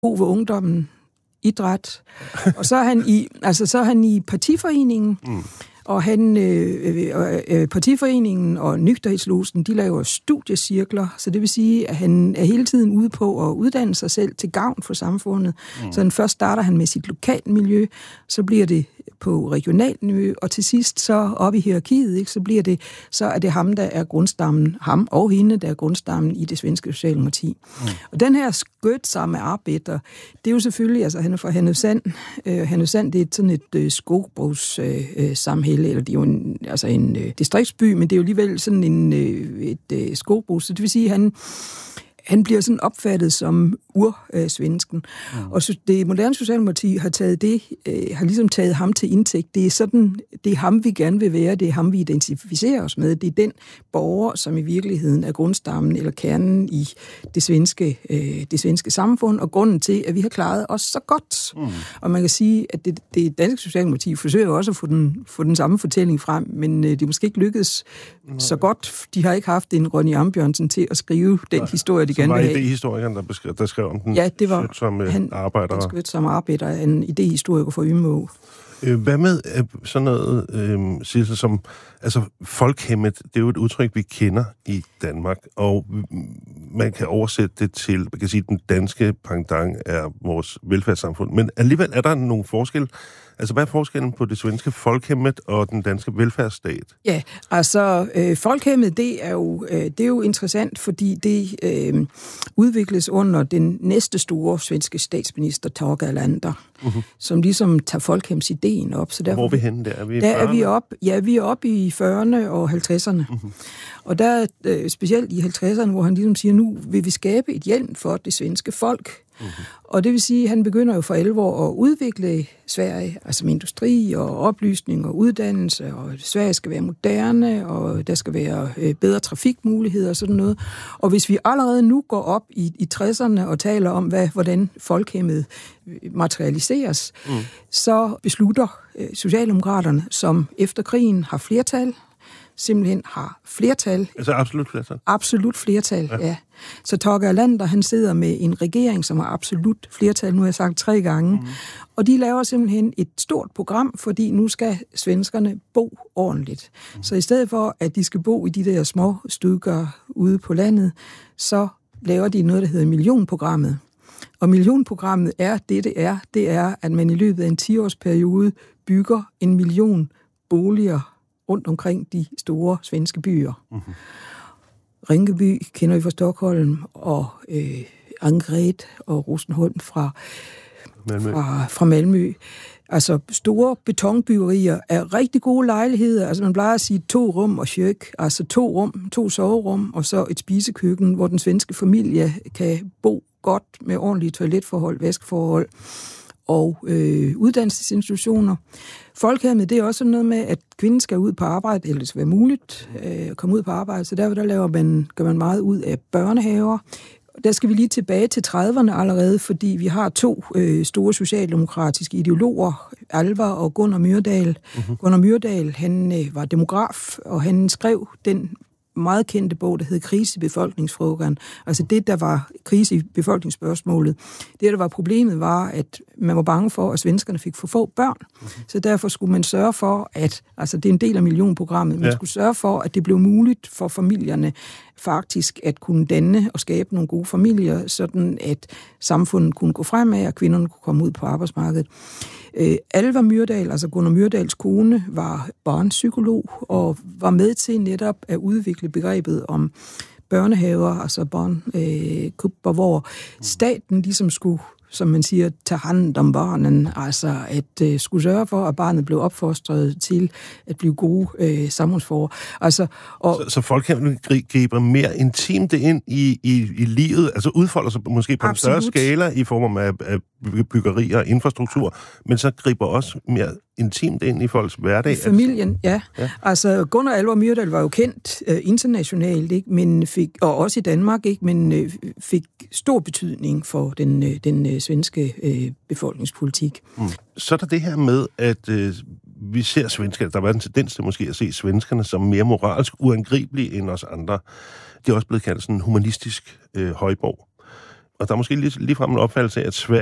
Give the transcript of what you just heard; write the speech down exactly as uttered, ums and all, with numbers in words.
god ved ungdommen, idræt, og så er han i, altså, så er han i partiforeningen, mm. og han, øh, øh, partiforeningen og Nygterhedslosen, de laver studiecirkler, så det vil sige, at han er hele tiden ude på at uddanne sig selv til gavn for samfundet. Mm. Så han først starter han med sit lokalmiljø, så bliver det på regionalt niveau, og til sidst så op i hierarkiet, ikke, så bliver det, så er det ham, der er grundstammen, ham og hende, der er grundstammen i det svenske socialdemokrati. Mm. Og den her skøtsamme arbejder, det er jo selvfølgelig, altså han er fra Härnösand. Øh, Härnösand, det er sådan et øh, skogbrugssamhælde, øh, eller det er jo en, altså en øh, distriktsby, men det er jo alligevel sådan en, øh, et øh, skogbrugs, så det vil sige, at han Han bliver sådan opfattet som ursvensken. Mm. Og så det moderne socialdemokrati har taget det, øh, har ligesom taget ham til indtægt. Det er sådan, det er ham, vi gerne vil være, det er ham, vi identificerer os med. Det er den borger, som i virkeligheden er grundstammen eller kernen i det svenske, øh, det svenske samfund, og grunden til, at vi har klaret os så godt. Mm. Og man kan sige, at det, det danske socialdemokrati forsøger også at få den, få den samme fortælling frem, men øh, det måske ikke lykkedes mm. så godt. De har ikke haft en Ronny Ambjørnsen til at skrive den Nej. historie, de gerne vil have. Var idéhistorikeren, der, beskrev, der skrev om den? Ja, det var som han, arbejder. Den skødt som arbejder, en idéhistoriker for Ymå. Hvad med sådan noget, øh, Sissel, som, altså folkhemmet, det er jo et udtryk, vi kender i Danmark, og man kan oversætte det til, man kan sige, den danske pendant er vores velfærdssamfund, men alligevel er der nogle forskel. Altså, hvad er forskellen på det svenske folkhemmet og den danske velfærdsstat? Ja, altså, øh, folkhemmet, det er, jo, øh, det er jo interessant, fordi det øh, udvikles under den næste store svenske statsminister, Tage Erlander, uh-huh. som ligesom tager folkhemsideen op. Så der, Hvor er vi henne der? Er vi i der er vi op, ja, vi er oppe i fyrrerne og halvtredserne. Uh-huh. Og der øh, specielt i halvtredserne, hvor han ligesom siger, nu vil vi skabe et hjelm for det svenske folk. Uh-huh. Og det vil sige, at han begynder jo for alvor at udvikle Sverige, altså med industri og oplysning og uddannelse, og Sverige skal være moderne, og der skal være øh, bedre trafikmuligheder og sådan noget. Og hvis vi allerede nu går op i, i tresserne og taler om, hvad, hvordan folkhemmet materialiseres, mm. så beslutter øh, Socialdemokraterne, som efter krigen har flertal, simpelthen har flertal. Altså absolut flertal? Absolut flertal, ja. ja. Så Tage Erlander, han sidder med en regering, som har absolut flertal, nu har jeg sagt tre gange, mm. og de laver simpelthen et stort program, fordi nu skal svenskerne bo ordentligt. Mm. Så i stedet for, at de skal bo i de der små stykker ude på landet, så laver de noget, der hedder millionprogrammet. Og millionprogrammet er det, det er. Det er, at man i løbet af en ti-årsperiode bygger en million boliger rundt omkring de store svenske byer. Mm-hmm. Rinkeby kender vi fra Stockholm, og øh, Angered og Rosenholm fra Malmø. Fra, fra Malmø. Altså store betonbyggerier er rigtig gode lejligheder. Altså man plejer at sige to rum og kök, altså to rum, to soverum, og så et spisekøkken, hvor den svenske familie kan bo godt med ordentlige toiletforhold, vaskeforhold og øh, uddannelsesinstitutioner. Folkhemmet, det er også noget med, at kvinden skal ud på arbejde, eller det skal være muligt at øh, komme ud på arbejde, så derfor der laver man, gør man meget ud af børnehaver. Der skal vi lige tilbage til trediverne allerede, fordi vi har to øh, store socialdemokratiske ideologer, Alvar og Gunnar Myrdal. Uh-huh. Gunnar Myrdal, han øh, var demograf, og han skrev den meget kendte bog, der hed Krise i befolkningsfrågan. Altså det, der var krise i befolkningsspørgsmålet. Det, der var problemet, var, at man var bange for, at svenskerne fik for få børn. Mm-hmm. Så derfor skulle man sørge for, at, altså det er en del af millionprogrammet, man ja. skulle sørge for, at det blev muligt for familierne faktisk at kunne danne og skabe nogle gode familier, sådan at samfundet kunne gå fremad, og kvinderne kunne komme ud på arbejdsmarkedet. Øh, Alvar Myrdal, altså Gunnar Myrdals kone, var barnpsykolog og var med til netop at udvikle begrebet om børnehaver, altså barnkubber, øh, hvor staten ligesom skulle, som man siger, tage hånd om barnen, altså at øh, skulle sørge for, at barnet blev opfostret til at blive gode øh, samfundsforhold. Altså, og så, så folk kan gribe mere intimt ind i, i, i livet, altså udfolder sig måske på absolut. En større skala i form af, af byggerier og infrastruktur, men så griber også mere intimt ind i folks hverdag. Familien, ja. ja. Altså Gunnar Alvar Myrdal var jo kendt øh, internationalt, ikke, men fik, og også i Danmark, ikke, men øh, fik stor betydning for den, øh, den øh, svenske øh, befolkningspolitik. Mm. Så er der det her med, at øh, vi ser svenskerne, der var en tendens til måske at se svenskerne som mere moralsk uangribelige end os andre. Det er også blevet kaldt sådan en humanistisk øh, højborg. og der er måske lige, ligefrem en opfattelse af, at Sverige